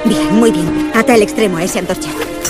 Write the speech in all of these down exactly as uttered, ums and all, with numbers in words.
Bien, muy bien. Ata el extremo a ese antorcha.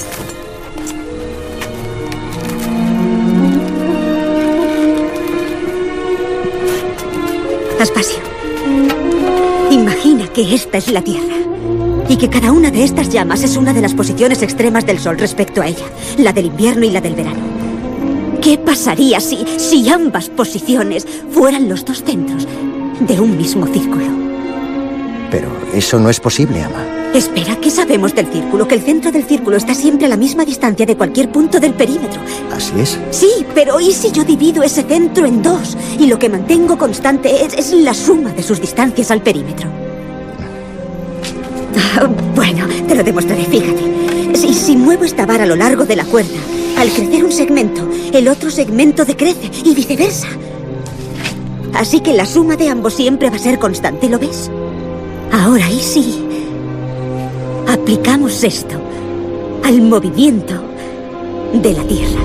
Despacio. Imagina que esta es la Tierra y que cada una de estas llamas es una de las posiciones extremas del Sol respecto a ella, la del invierno y la del verano. ¿Qué pasaría si, si ambas posiciones fueran los dos centros de un mismo círculo? Pero eso no es posible, ama. Espera, ¿qué sabemos del círculo? Que el centro del círculo está siempre a la misma distancia de cualquier punto del perímetro. ¿Así es? Sí, pero ¿y si yo divido ese centro en dos? Y lo que mantengo constante es, es la suma de sus distancias al perímetro. Ah, bueno, te lo demostraré, fíjate. Si, si muevo esta vara a lo largo de la cuerda, al crecer un segmento, el otro segmento decrece y viceversa. Así que la suma de ambos siempre va a ser constante, ¿lo ves? Ahora, ¿y si aplicamos esto al movimiento de la Tierra?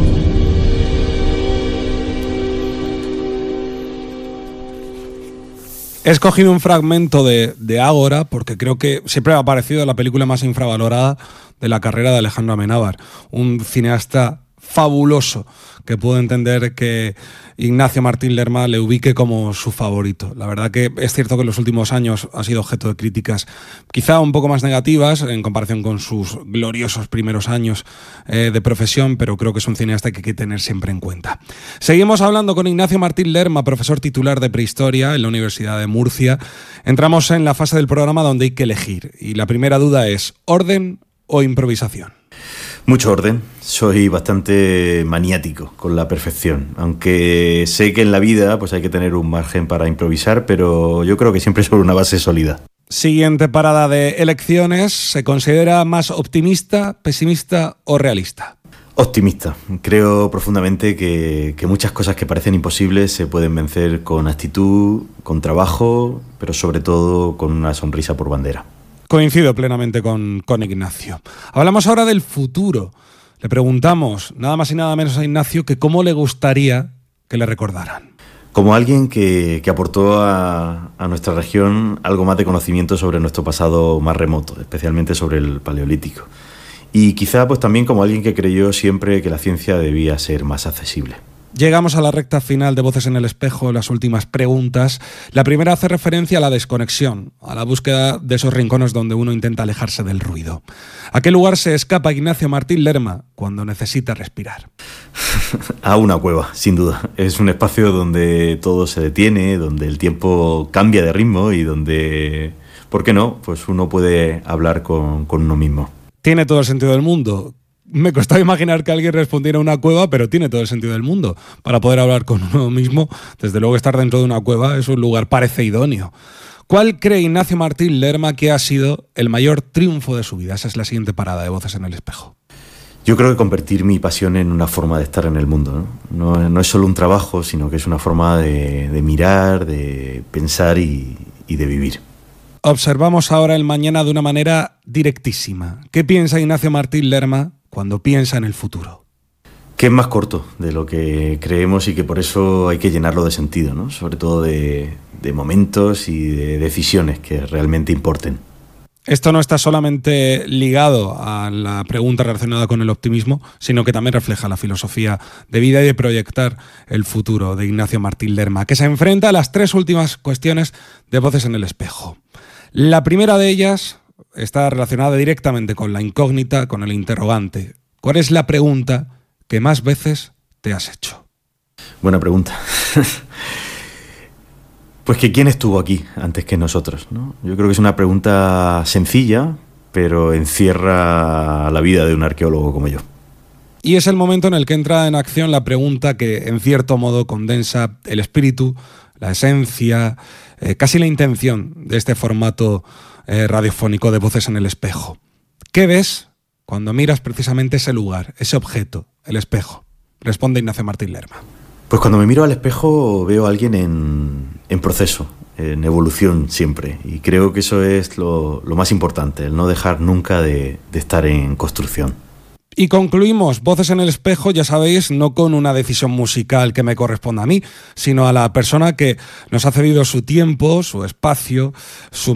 He escogido un fragmento de, de Ágora porque creo que siempre me ha parecido la película más infravalorada de la carrera de Alejandro Amenábar, un cineasta fabuloso que puedo entender que Ignacio Martín Lerma le ubique como su favorito. La verdad que es cierto que en los últimos años ha sido objeto de críticas quizá un poco más negativas en comparación con sus gloriosos primeros años eh, de profesión, pero creo que es un cineasta que hay que tener siempre en cuenta. Seguimos hablando con Ignacio Martín Lerma, profesor titular de Prehistoria en la Universidad de Murcia. Entramos en la fase del programa donde hay que elegir y la primera duda es ¿orden o improvisación? Mucho orden. Soy bastante maniático con la perfección, aunque sé que en la vida pues hay que tener un margen para improvisar, pero yo creo que siempre sobre una base sólida. Siguiente parada de elecciones. ¿Se considera más optimista, pesimista o realista? Optimista. Creo profundamente que, que muchas cosas que parecen imposibles se pueden vencer con actitud, con trabajo, pero sobre todo con una sonrisa por bandera. Coincido plenamente con, con Ignacio. Hablamos ahora del futuro. Le preguntamos nada más y nada menos a Ignacio que cómo le gustaría que le recordaran. Como alguien que, que aportó a, a nuestra región algo más de conocimiento sobre nuestro pasado más remoto, especialmente sobre el Paleolítico. Y quizá pues también como alguien que creyó siempre que la ciencia debía ser más accesible. Llegamos a la recta final de Voces en el Espejo, las últimas preguntas. La primera hace referencia a la desconexión, a la búsqueda de esos rincones donde uno intenta alejarse del ruido. ¿A qué lugar se escapa Ignacio Martín Lerma cuando necesita respirar? A una cueva, sin duda. Es un espacio donde todo se detiene, donde el tiempo cambia de ritmo y donde, ¿por qué no?, pues uno puede hablar con, con uno mismo. Tiene todo el sentido del mundo. Me costaba imaginar que alguien respondiera a una cueva, pero tiene todo el sentido del mundo. Para poder hablar con uno mismo, desde luego estar dentro de una cueva es un lugar parece idóneo. ¿Cuál cree Ignacio Martín Lerma que ha sido el mayor triunfo de su vida? Esa es la siguiente parada de Voces en el Espejo. Yo creo que convertir mi pasión en una forma de estar en el mundo, ¿no? No, no es solo un trabajo, sino que es una forma de, de mirar, de pensar y, y de vivir. Observamos ahora el mañana de una manera directísima. ¿Qué piensa Ignacio Martín Lerma cuando piensa en el futuro? Que es más corto de lo que creemos y que por eso hay que llenarlo de sentido, ¿no? Sobre todo de, de momentos y de decisiones que realmente importen. Esto no está solamente ligado a la pregunta relacionada con el optimismo, sino que también refleja la filosofía de vida y de proyectar el futuro de Ignacio Martín Lerma, que se enfrenta a las tres últimas cuestiones de Voces en el Espejo. La primera de ellas está relacionada directamente con la incógnita, con el interrogante. ¿Cuál es la pregunta que más veces te has hecho? Buena pregunta. Pues que ¿quién estuvo aquí antes que nosotros, ¿no? Yo creo que es una pregunta sencilla, pero encierra la vida de un arqueólogo como yo. Y es el momento en el que entra en acción la pregunta que, en cierto modo, condensa el espíritu, la esencia, eh, casi la intención de este formato eh, radiofónico de Voces en el Espejo. ¿Qué ves cuando miras precisamente ese lugar, ese objeto, el espejo? Responde Ignacio Martín Lerma. Pues cuando me miro al espejo veo a alguien en, en proceso, en evolución siempre. Y creo que eso es lo, lo más importante, el no dejar nunca de, de estar en construcción. Y concluimos Voces en el Espejo, ya sabéis, no con una decisión musical que me corresponda a mí, sino a la persona que nos ha cedido su tiempo, su espacio, su